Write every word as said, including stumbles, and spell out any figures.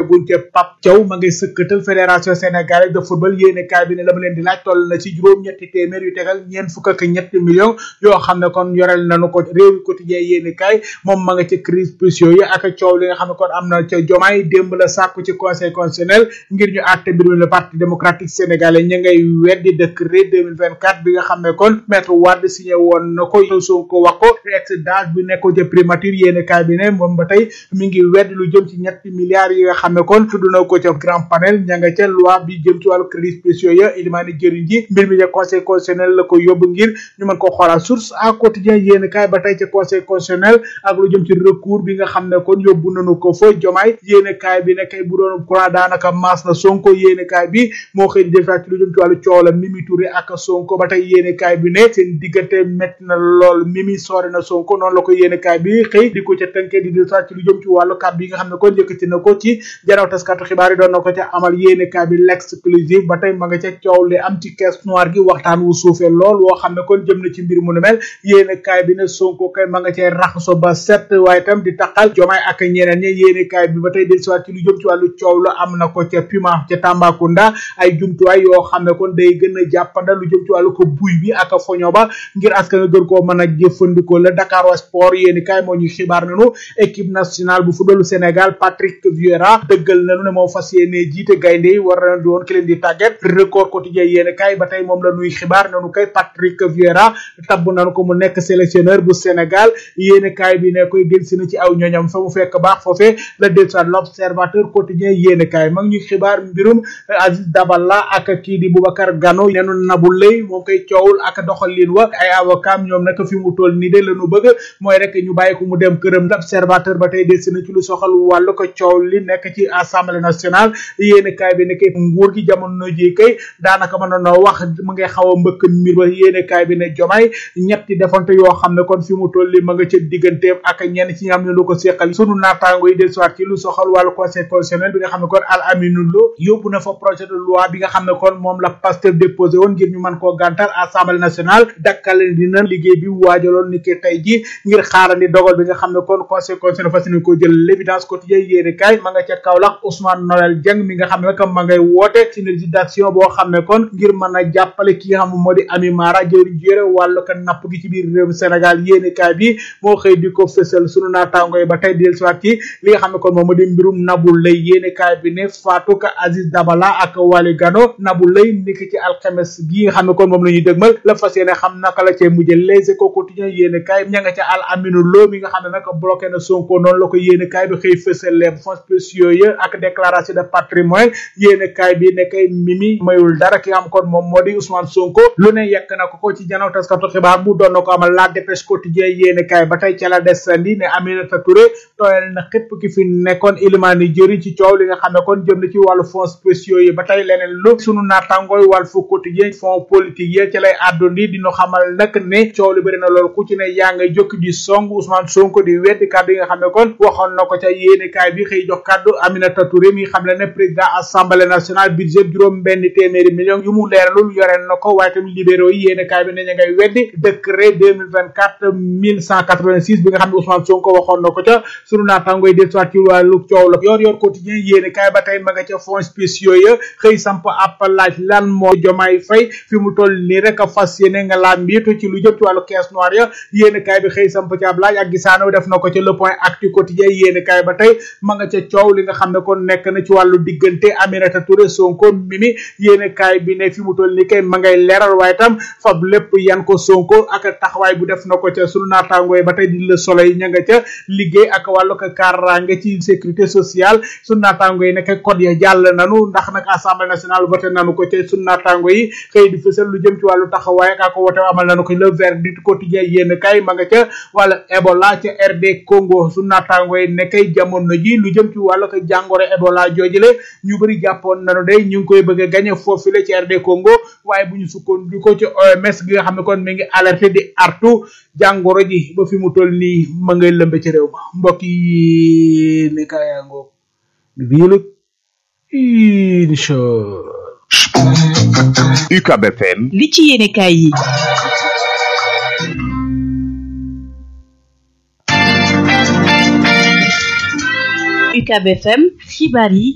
guñ ca Pape Thiaw ma ngay sëkkatal fédération sénégalaise de football yéene kaay bi ne la mu leen di laaj toll na ci juróom ñetti téeméer yu tegal ñeent fukk ak ñetti millions yoo xam ne kon yorel nañu ko réew quotidien yéene kaay moom ma nga ca crise spéciaux yi ak coow li nga xam ne kon am na ca Jomaay démb la sàkku ci conseil constitutionnel ngir ñu àtte mbir mi le parti démocratique sénégalais ña ngay weddi décret deux mille vingt-quatre bi nga xam ne kon maître Wade signé woon na ko Sonko wax ko ex d'âge bi nekko ca primature yéene kaay bi ne moom ba tey mi ngi weddi lu jëm ci ñetti milliards yi nga xam ne kon tudd na ko ca grand panel ña nga ca loi bi jëm ci wàllu crise spéciaux ya ilimaani jëriñ ji mbir mi ca conseil constitutionnel la ko yóbbu ngir ñu mën ko xoolal source à quotidien yéene kaay ba tey ca conseil constitutionnel ak lu jëm ci recours bi nga xam ne kon yóbbu nañu ko fa Jomaay yéene kaay bi ne kay bu doon courant daanaka maas na Sonko yéene kaay bi moo xëy defaat ci lu jëm ci wàllu coow la Mimi Touré ak Sonko ba tey yéene kaay bi ne seen diggante métti na lool Mimi sori na Sonko noonu la ko yéene kaay bi xëy di ko ca tënkee di defaat ci lu jëm ci wàllu kàddu yi nga xam ne kon yëkkati na ko ci jaraw taskatu xibaar yi doon na ko ca amal yéene kaay bi l'exclusive ba tey ma nga ca coow li am ci caisse noire gi waxtaan wu suufee lool woo xam ne kon jëm na ci mbir mu nu mel yéene kaay bi ne Sonko kay ma nga cay raxaso ba set waaye tam di taqal Jomaay ak ñeneen ñi yéene kaay bi ba tey del siwaat ci lu jëm ci wàllu coow la am na ko ca Puma ca Tambacounda ay jumtuwaay yoo xam ne kon day gën a jàppanda lu jëm ci wàllu ko buy bi ak foño ba ngir askan nga gën koo mën a jëfandikoo la Dakar wa sport yéeni kaay moo ñuy xibaar nañu équipe nationale bu footballu Sénégal Patrick Vieira dëggal nañu ne moo fas yéene jiite gaynde yi war na doon ki leen di tàgget record quotidien yéeni kaay ba tey moom la ñuy xibaar nañu kay Patrick Vieira tabb nañu ko mu nekk sélectionneur bu Sénégal yéeni kaay bi ne koy delsi na ci aw ñoñam fa mu fekk baax foofee la delsi l'observateur quotidien yéeni kaay ma ngi ñuy xibaar mbirum Aziz Dabala ak kii di Boubacar Gano nenu Nabou Leye moom koy coowul ak doxalin wa ay avocat ñoom nag fi mu toll nii de lañu bëgg mooy rek ñu bàyyi ko mu dem këram l'observateur ba tey delsi na ci lu soxal wàllu ko coow li nekk ci assemblée nationale yéeni kaay bi ne kay nguur gi jamono ji kay daanaka mën na wax mu ngay xaw a mbëkk mbir ba yéeni kaay bi ne Jomaay ñetti defante yoo xam ne kon fi mu toll li ma nga ca digganteem ak ñenn ci ñam ñu lu ko seqal sunu naataango yi delsiwaat ci lu soxal wàllu conseil constitutionnel bi nga xam ne kon Al Aminou Lo yóbbu na fa projet de loi bi nga xam ne kon moom la Pastef déposé woon ngir ñu mën koo gàntal assemblée nationale dakkale dina liggéey bi waajaloon ni ki tey ji ngir xaarandi dogal bi nga xam ne kon conseil constitutionnel fas yéene ko jël l'évidence quotidien yéene kaay ma nga ca Kaolack Ousmane Noël Dieng mi nga xam ne nag ma ngay woote synergie d'action boo xam ne kon ngir mën a jàppale ki nga xam moo di Ami Mara jëriñ jëre wàllu ko napp gi ci biir réew Sénégal yéene kaay bi moo xëy di ko fësal sunu naataango yi ba tey del siwaat ci li nga xam ne kon moom moo di mbirum Nabou Leye yéene kaay bi ne Fatou Ka Aziz Dabala ak Wali Gano Nabou Leye nekk ci alxames gi nga xam ne kon moom la ñuy dëgmal la fas yéene xam naka la cee mujjee Les Échos quotidien yéene kaay ña nga ca Al Aminou Lo mi nga xam ne nag bloqué na Sonko noonu la ko yéene kaay bi xëy fësal les fonds spéciaux yi ak déclaration de patrimoine yéene kaay bi ne kay Mimi mayul dara ki nga xam kon moom moo di Ousmane Sonko lu ne yekk na ko ko ci janaw taskatu xibaar bu doon na ko amal La Dépêche quotidien yéene kaay ba tey ca la desandi ne Aminata Touré tooyal na xépp ki fi nekkoon Ilimani jëriñ ci coow li nga xam ne kon jëm na ci wàllu fonds spéciaux yi ba tey leneen lu sunu naatangooy Walf quotidien fonds politique yi ci lay àddundi dina xamal nag ne coow li bëri na loolu ku ci ne yaa ngay jokk di song Ousmane Sonko di weddi kàddu yi nga xam ne kon waxoon na ko ca yéene kaay bi xëy jox kàddu Aminata Touré mi xam le ne président assemblée nationale budget juróom benn téeméeri millions yu mu leeralul yoreen na ko waaye tamit libéraux yi yéene kaay bi ne ña ngay weddi décret deux mille vingt-quatre mille cent quatre-vingt-six bi nga xam ne Ousmane Sonko waxoon na ko ca sunu naatangooy del soit ci wàllu coow la yor yor quotidien yéene kaay ba tey ma nga ca fonds spéciaux ya xëy samp ab laaj lan moo Diomaye Faye fi mu toll nii rek a fas yéene nga laa mbiitu ci lu jëm ci wàllu caisse noire ya yéene kaay bi xëy samp ci ab laaj ak gisaano def na ko ca le point actu quotidien yéene kaay ba tey ma nga ca coow li nga xam ne kon nekk na ci wàllu diggante Aminata Touré Sonko Mimi yéene kaay bi ne fi mu toll nii kay ma ngay leeral waaye tam fab lépp yan ko Sonko ak taxawaay bu def na ko ca sunu naataangooy ba tey di Le Soleil ña nga ca liggéey ak wàllu ko kaaraange ci sécurité sociale sunu naataangooy nekk code ya jàll nanu ndax nag assemblée nationale voté nanu ko ca sunu naataango yi xëy di fësal lu jëm ci wàllu taxawaay ak ko wote amal nanu ko le verdict quotidien yéen kay ma nga ca wàllu Ebola ca R D Congo sunu naataangoo yi nekkay jamono ji lu jëm ci wàllu ko jàngoro Ebola joojule ñu bëri jàppoon nanu day ñu ngi koy bëgg a gagné foofu la ci R D Congo waaye bu ñu sukkandikoo ci O M S gi nga xam ne kon mi ngi alerté di artu jàngoro ji ba fi mu toll nii ma ngay lëmbe ci réew ma mbokk yi ne kayango biilu insha U C A B F M li ci yéene kaay yi U C A B F M xibaar yi